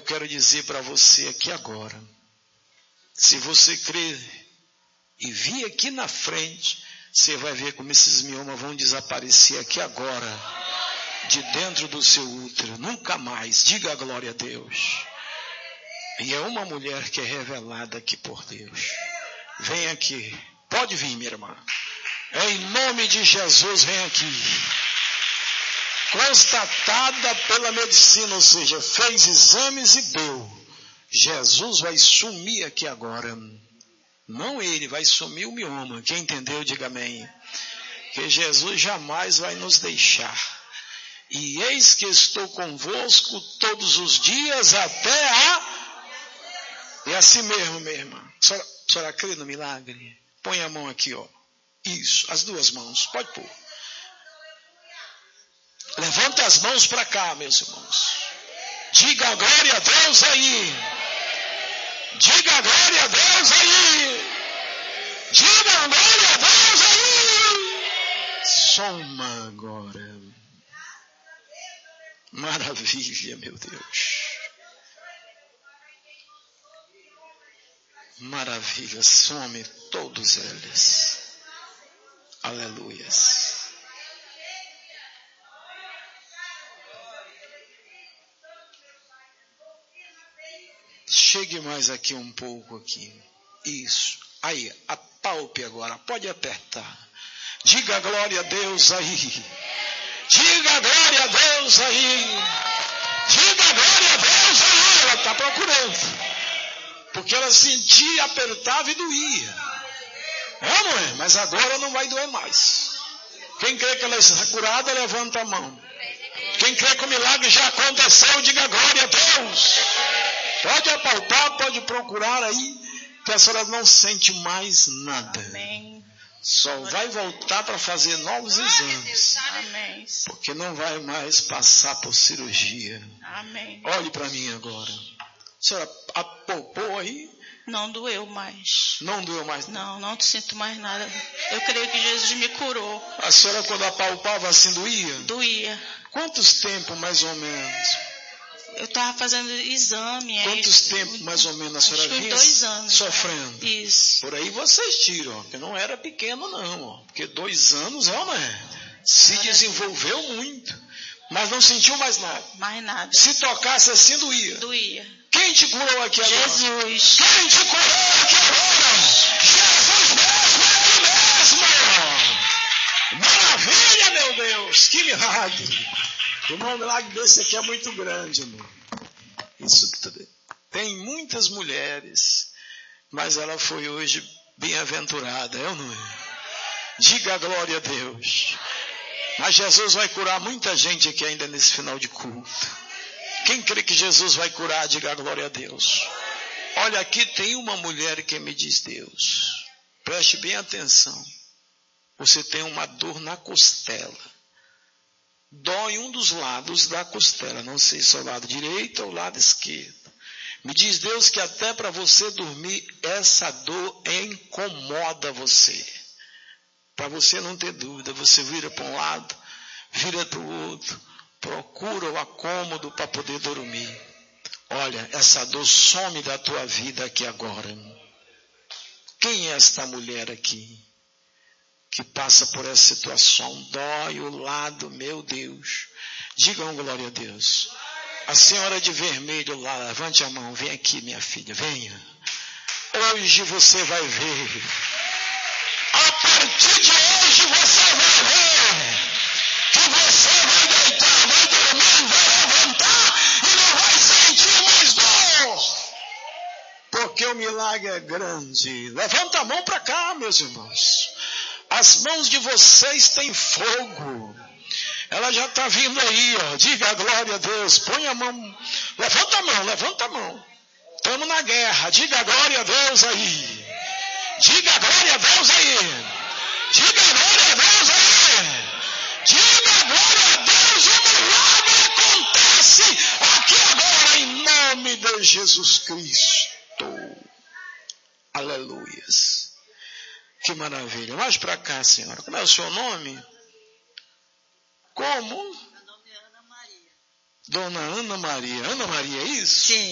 quero dizer para você aqui agora, se você crer e vir aqui na frente, você vai ver como esses miomas vão desaparecer aqui agora, de dentro do seu útero, nunca mais. Diga a glória a Deus. E é uma mulher que é revelada aqui por Deus. Vem aqui, pode vir, minha irmã. Em nome de Jesus, vem aqui. Constatada pela medicina, ou seja, fez exames e deu. Jesus vai sumir aqui agora. Não ele, vai sumir o mioma. Quem entendeu, diga amém. Que Jesus jamais vai nos deixar. E eis que estou convosco todos os dias até a... É assim mesmo, minha irmã. A senhora crê no milagre? Põe a mão aqui, ó. Isso, as duas mãos. Pode pôr. Levanta as mãos para cá, meus irmãos. Diga glória a Deus aí. Diga glória a Deus aí. Diga glória a Deus aí. Soma agora. Maravilha, meu Deus. Maravilha, some todos eles. Aleluias. Chegue mais aqui um pouco aqui. Isso. Aí, apalpe agora. Pode apertar. Diga glória a Deus aí. Diga glória a Deus aí. Diga glória a Deus aí. Ela está procurando. Porque ela sentia, apertava e doía. É, não é? Mas agora não vai doer mais. Quem crê que ela está curada, levanta a mão. Quem crê que o milagre já aconteceu, diga glória a Deus. Pode apalpar, pode procurar aí, que a senhora não sente mais nada. Amém. Só vai voltar para fazer novos exames. Amém. Porque não vai mais passar por cirurgia. Amém. Olhe para mim agora. A senhora apalpou aí? Não doeu mais. Não doeu mais? Não sinto mais nada. Eu creio que Jesus me curou. A senhora quando apalpava assim doía? Doía. Quantos tempos mais ou menos? Eu estava fazendo exame. Quantos tempos mais ou menos a senhora vinha 2 anos, sofrendo? Isso. Por aí vocês tiram, ó, porque não era pequeno não, ó, porque 2 anos é uma... Se desenvolveu muito, mas não sentiu mais nada. Mais nada. Se tocasse assim doía. Doía. Quem te curou aqui agora? Jesus. Quem te curou aqui agora? Jesus mesmo, ele mesmo. Maravilha, meu Deus, que milagre. Irmão, um milagre desse aqui é muito grande, irmão. Isso tem muitas mulheres, mas ela foi hoje bem-aventurada, é ou não é? Diga a glória a Deus. Mas Jesus vai curar muita gente aqui ainda nesse final de culto. Quem crê que Jesus vai curar, diga a glória a Deus. Olha, aqui tem uma mulher que me diz Deus. Preste bem atenção. Você tem uma dor na costela. Dói um dos lados da costela. Não sei se é o lado direito ou o lado esquerdo. Me diz Deus que até para você dormir, essa dor incomoda você. Para você não ter dúvida, você vira para um lado, vira para o outro. Procura o acômodo para poder dormir. Olha, essa dor some da tua vida aqui agora. Quem é esta mulher aqui que passa por essa situação? Dói o lado, meu Deus. Digam glória a Deus. A senhora de vermelho lá, levante a mão. Vem aqui, minha filha, venha. Hoje você vai ver. A partir de hoje você vai ver que você vai deitar, vai dormir, vai levantar e não vai sentir mais dor. Porque o milagre é grande. Levanta a mão para cá, meus irmãos. As mãos de vocês têm fogo. Ela já está vindo aí, ó. Diga a glória a Deus. Põe a mão. Levanta a mão, levanta a mão. Estamos na guerra. Diga a glória a Deus aí. Diga a glória a Deus aí. Diga a glória a Deus aí. Diga a glória a Deus. O milagre acontece aqui agora em nome de Jesus Cristo. Aleluias. Que maravilha. Mais para cá, senhora. Como é o seu nome? Como? Dona Ana Maria. Ana Maria, é isso? Sim.